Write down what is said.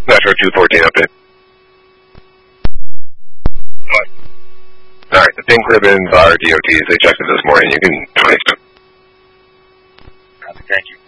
Metro 214 update. What? Alright, the pink ribbons are DOTs. They checked it this morning. You can trace them. Thank you.